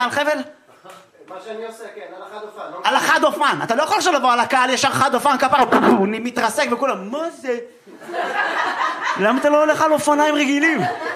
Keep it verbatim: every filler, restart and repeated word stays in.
על חבל? מה שאני עושה, כן, על החד אופן. על החד אופן. אתה לא יכול עכשיו לבוא על הקהל ישר חד אופן, כפרה, הוא מתרסק וכולם, מה זה? למה אתה לא הולך על אופניים רגילים?